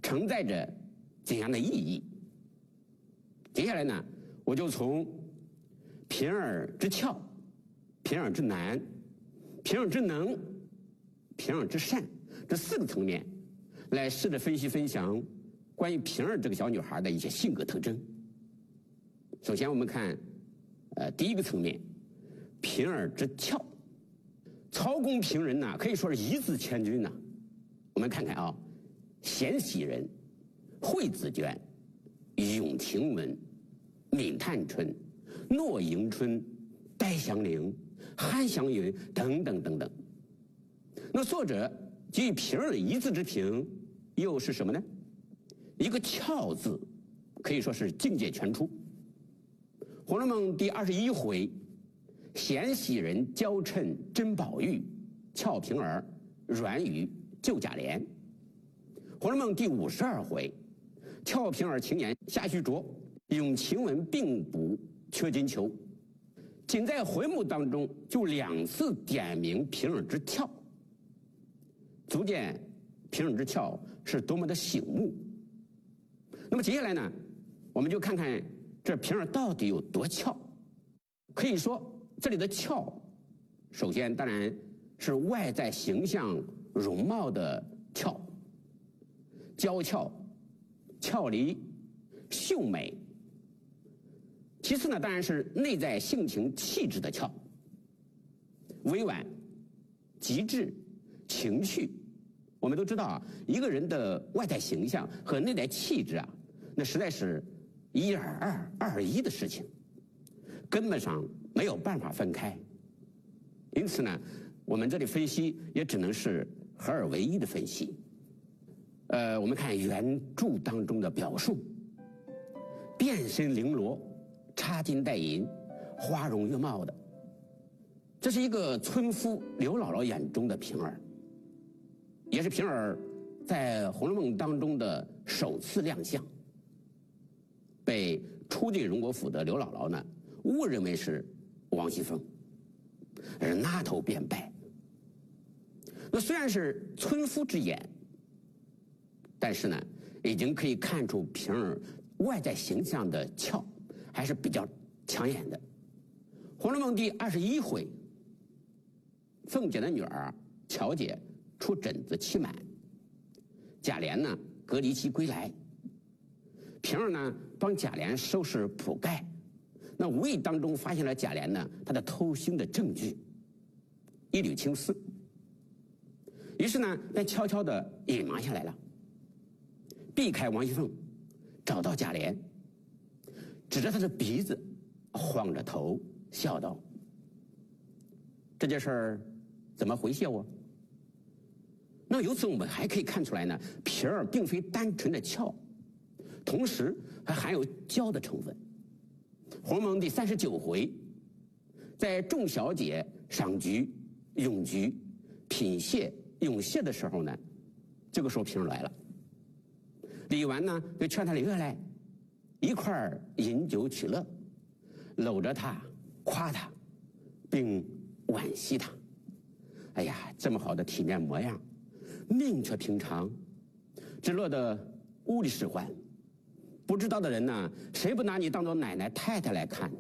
承载着怎样的意义？接下来呢，我就从平儿之俏、平儿之难、平儿之能、平儿之善这4个层面来试着分析分享关于平儿这个小女孩的一些性格特征。首先我们看第一个层面，平儿之俏。曹公平人呢，可以说是一字千金呐。我们看看啊，咸喜人、惠子娟、永晴雯、闵探春、诺迎春、戴祥龄、韩湘云等等等等。那作者给予平儿的一字之评又是什么呢？一个俏字，可以说是境界全出。《红楼梦》第21回，咸喜人娇嗔甄宝玉，俏平儿软语救贾琏。《红楼梦》第52回，俏平儿情言下须着，永晴雯并补缺金裘。仅在回目当中就2次点明平儿之俏，足见平儿之俏是多么的醒目。那么接下来呢，我们就看看这平儿到底有多俏。可以说这里的俏，首先当然是外在形象容貌的俏，娇俏、俏丽、秀美。其次呢，当然是内在性情气质的俏，委婉、极致、情趣。我们都知道啊，一个人的外在形象和内在气质啊，那实在是1而2、2而1的事情，根本上没有办法分开。因此呢，我们这里分析也只能是合二为一的分析。我们看原著当中的表述：遍身绫罗，插金戴银，花容月貌的。这是一个村夫刘姥姥眼中的平儿，也是平儿在《红楼梦》当中的首次亮相。被初进荣国府的刘姥姥呢，误认为是王熙凤，而那头便拜。那虽然是村夫之言，但是呢，已经可以看出平儿外在形象的俏还是比较抢眼的。《红楼梦》第21回，凤姐的女儿巧姐出疹子期满，贾琏呢隔离期归来，平儿呢帮贾琏收拾铺盖，那无意当中发现了贾琏呢他的偷腥的证据，一缕青丝，于是呢便悄悄地隐瞒下来了，避开王熙凤，找到贾琏，指着他的鼻子，晃着头笑道：“这件事儿怎么回事啊？”那由此我们还可以看出来呢，平儿并非单纯的俏，同时还含有娇的成分。《红楼梦》第39回，在众小姐赏菊、咏菊、品谢、咏谢的时候呢，这个时候平儿来了。李纨呢就劝他留下来，一块儿饮酒取乐，搂着他，夸他，并惋惜他。哎呀，这么好的体面模样，命却平常，只落得屋里使唤。不知道的人呢，谁不拿你当做奶奶太太来看？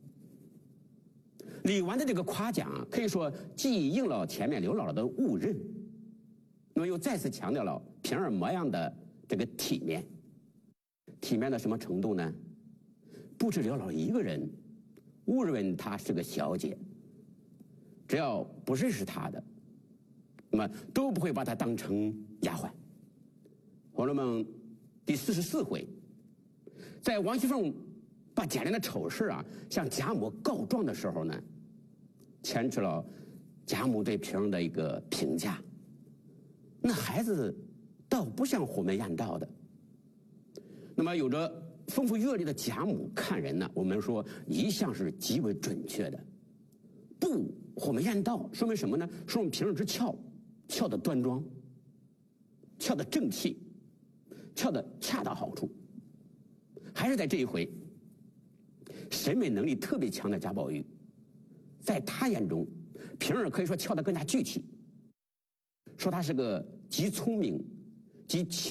李纨的这个夸奖啊，可以说既应了前面刘姥姥的误认，那么又再次强调了平儿模样的这个体面。体面到什么程度呢？不止刘姥姥一个人误认为她是个小姐，只要不认识她的，那么都不会把她当成丫鬟。《红楼梦》第44回，在王熙凤把贾琏的丑事啊向贾母告状的时候呢，牵扯了贾母对平儿的一个评价。那孩子倒不像火门艳道的。那么有着丰富阅历的贾母看人呢，我们说一向是极为准确的。不火门艳道说明什么呢？说明平儿之俏，俏的端庄，俏的正气，俏的恰到好处。还是在这一回，审美能力特别强的贾宝玉，在他眼中，平儿可以说俏得更加具体，说他是个极聪明、极